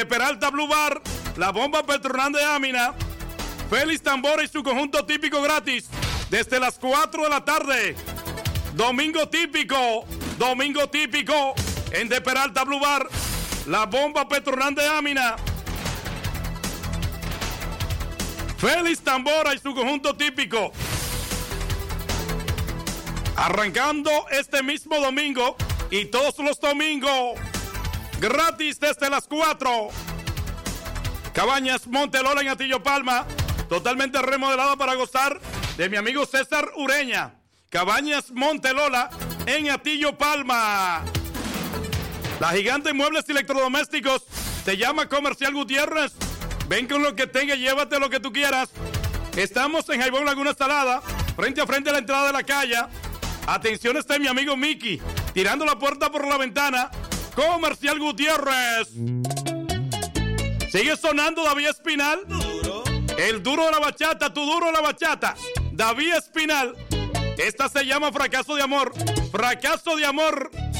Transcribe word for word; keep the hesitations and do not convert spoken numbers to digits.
Peralta Blue Bar, la bomba Petronán de Amina, Félix Tambora y su conjunto típico gratis desde las cuatro de la tarde. Domingo típico, domingo típico en De Peralta Blue Bar, la bomba Petronán de Amina, Félix Tambora y su conjunto típico. Arrancando este mismo domingo y todos los domingos, gratis desde las cuatro. Cabañas Montelola en Atillo Palma, totalmente remodelada para gozar de mi amigo César Ureña. Cabañas Montelola en Atillo Palma. La gigante muebles y electrodomésticos te llama Comercial Gutiérrez. Ven con lo que tenga, llévate lo que tú quieras. Estamos en Jaibón Laguna Salada, frente a frente a la entrada de la calle. Atención, está mi amigo Mickey, tirando la puerta por la ventana. Comercial Gutiérrez. Sigue sonando David Espinal. El duro de la bachata, tu duro de la bachata. David Espinal. Esta se llama Fracaso de Amor. Fracaso de Amor.